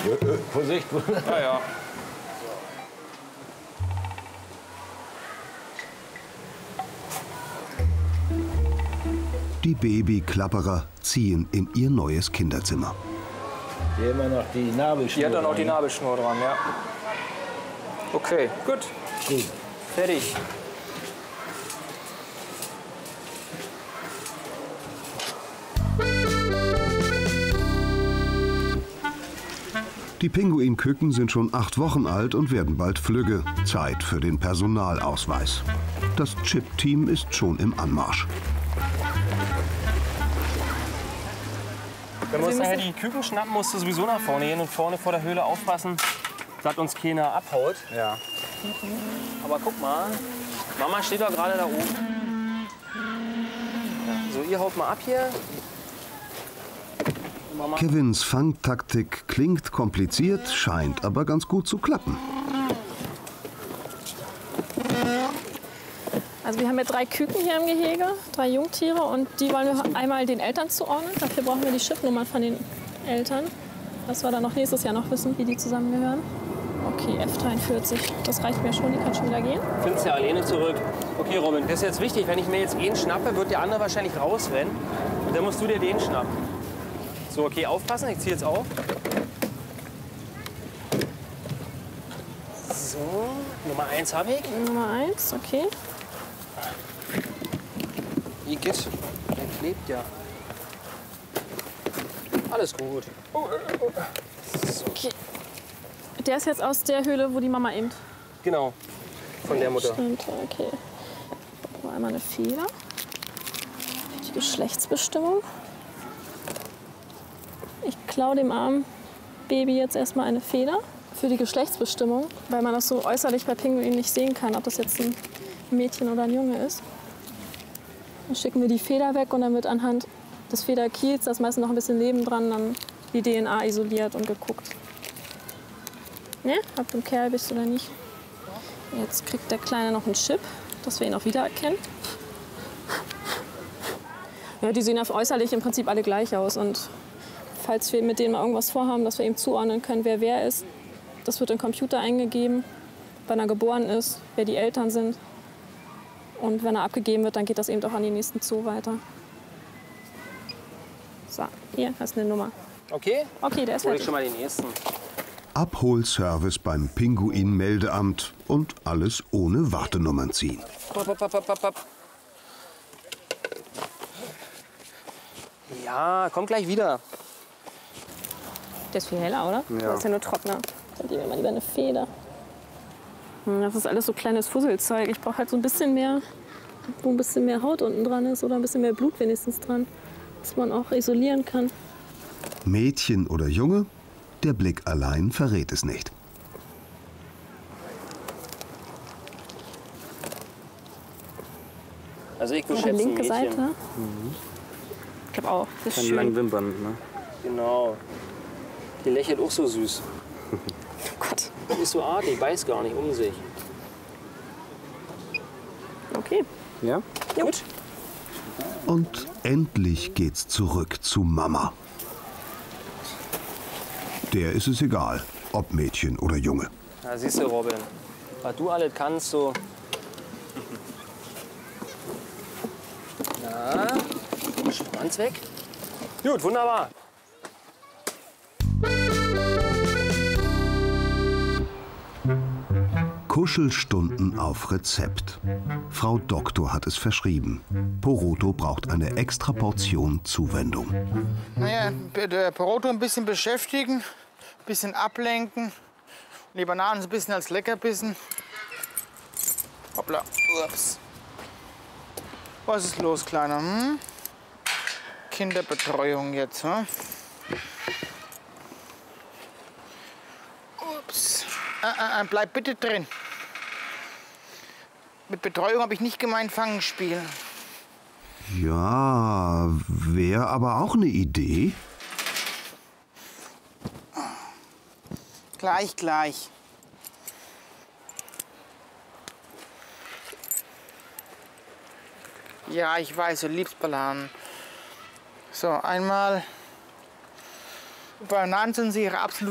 Vorsicht. Ja, ja. Die Babyklapperer ziehen in ihr neues Kinderzimmer. Hier immer noch die Nabelschnur. Die hat dann auch die Nabelschnur dran, ja. Okay, gut. Gut. Fertig. Die Pinguinküken sind schon 8 Wochen alt und werden bald flügge. Zeit für den Personalausweis. Das Chip-Team ist schon im Anmarsch. Wenn wir uns nachher die Küken schnappen, musst du sowieso nach vorne gehen und vorne vor der Höhle aufpassen, dass uns keiner abhaut. Ja. Aber guck mal, Mama steht doch gerade da oben. Ja, so, ihr haut mal ab hier. Mama. Kevins Fangtaktik klingt kompliziert, scheint aber ganz gut zu klappen. Also wir haben ja 3 Küken hier im Gehege, 3 Jungtiere und die wollen wir einmal den Eltern zuordnen. Dafür brauchen wir die Chipnummern von den Eltern, dass wir dann noch nächstes Jahr noch wissen, wie die zusammengehören. Okay, F43, das reicht mir schon, die kann schon wieder gehen. Findest ja alleine zurück. Okay, Robin, das ist jetzt wichtig. Wenn ich mir jetzt einen schnappe, wird der andere wahrscheinlich rausrennen. Und dann musst du dir den schnappen. So, okay, aufpassen, ich ziehe jetzt auf. So, Nummer 1 habe ich. Nummer 1, okay. Igitt, der klebt ja. Alles gut. Okay. Der ist jetzt aus der Höhle, wo die Mama eben Genau, von der Mutter. stand. Okay. Gucken wir einmal eine Feder. Die Geschlechtsbestimmung. Ich klaue dem armen Baby jetzt erstmal eine Feder für die Geschlechtsbestimmung, weil man das so äußerlich bei Pinguinen nicht sehen kann, ob das jetzt ein Mädchen oder ein Junge ist. Dann schicken wir die Feder weg und dann wird anhand des Federkiels, da ist meistens noch ein bisschen Leben dran, dann die DNA isoliert und geguckt. Ne? Ob du ein Kerl bist oder nicht. Jetzt kriegt der Kleine noch einen Chip, dass wir ihn auch wiedererkennen. Ja, die sehen ja äußerlich im Prinzip alle gleich aus. Und falls wir mit denen mal irgendwas vorhaben, dass wir ihm zuordnen können, wer ist, das wird in den Computer eingegeben, wann er geboren ist, wer die Eltern sind. Und wenn er abgegeben wird, dann geht das eben auch an den nächsten Zoo weiter. So, hier, das ist eine Nummer. Okay? Okay, der ist Hol ich fertig. schon mal den nächsten. Abholservice beim Pinguinmeldeamt und alles ohne Wartenummern ziehen. Hopp. Ja, komm gleich wieder. Der ist viel heller, oder? Ja. Der ist ja nur trockener. Dann geben wir mal lieber eine Feder. Das ist alles so kleines Fusselzeug. Ich brauche halt so ein bisschen mehr, wo ein bisschen mehr Haut unten dran ist oder ein bisschen mehr Blut wenigstens dran, dass man auch isolieren kann. Mädchen oder Junge? Der Blick allein verrät es nicht. Also ich würde Die schätzen linke Mädchen. Seite. Ich glaube auch. Das ist Keine schön. langen Wimpern, ne? Genau. Die lächelt auch so süß. Oh Gott. Die ist so artig, weiß gar nicht um sich. Okay. Ja? Ja. Gut. Und endlich geht's zurück zu Mama. Der ist es egal, ob Mädchen oder Junge. Na, siehst du, Robin, was du alles kannst, so. Na, Schwanz weg. Gut, wunderbar. Kuschelstunden auf Rezept. Frau Doktor hat es verschrieben. Poroto braucht eine extra Portion Zuwendung. Naja, der Poroto ein bisschen beschäftigen, ein bisschen ablenken. Die Bananen so ein bisschen als Leckerbissen. Hoppla, ups. Was ist los, Kleiner? Hm? Kinderbetreuung jetzt, hm? Ups. Bleib bitte drin. Mit Betreuung habe ich nicht gemeint Fangenspiel. Ja, wäre aber auch eine Idee. Gleich. Ja, ich weiß, du liebst Bananen. So, einmal. Bananen sind sie ihre absolute